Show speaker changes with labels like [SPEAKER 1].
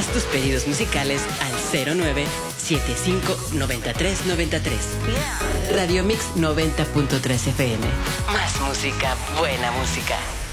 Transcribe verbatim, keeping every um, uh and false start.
[SPEAKER 1] tus pedidos musicales al cero nueve siete cinco nueve tres nueve tres. Radio Mix noventa punto tres F M. Más música, buena música.